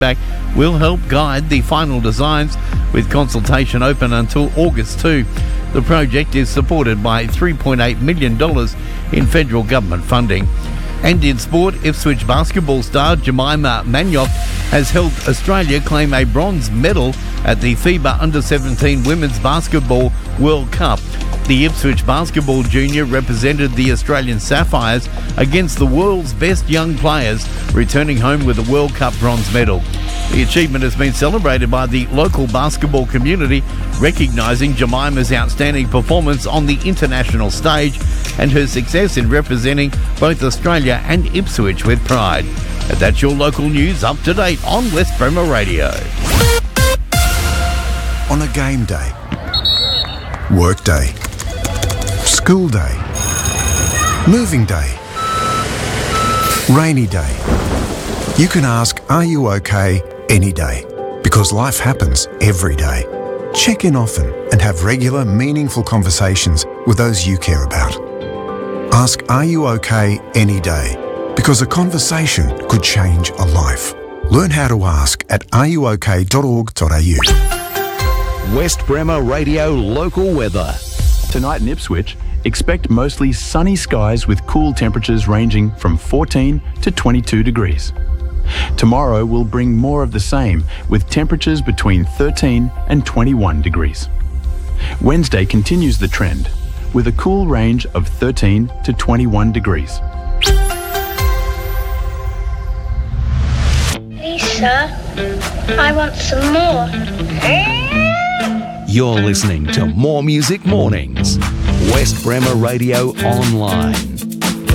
Back will help guide the final designs, with consultation open until August 2. The project is supported by $3.8 million in federal government funding. And in sport, Ipswich basketball star Jemima Manioc has helped Australia claim a bronze medal at the FIBA Under-17 Women's Basketball World Cup. The Ipswich basketball junior represented the Australian Sapphires against the world's best young players, returning home with a World Cup bronze medal. The achievement has been celebrated by the local basketball community, recognising Jemima's outstanding performance on the international stage and her success in representing both Australia and Ipswich with pride. And that's your local news, up to date on West Bremer Radio. On a game day, work day, school day, moving day, rainy day, you can ask, are you okay, any day, because life happens every day. Check in often and have regular, meaningful conversations with those you care about. Ask, are you okay, any day, because a conversation could change a life. Learn how to ask at areyouok.org.au. West Bremer Radio local weather. Tonight in Ipswich, expect mostly sunny skies with cool temperatures ranging from 14 to 22 degrees. Tomorrow will bring more of the same, with temperatures between 13 and 21 degrees. Wednesday continues the trend, with a cool range of 13 to 21 degrees. Lisa, I want some more. You're listening to More Music Mornings. West Bremer Radio Online.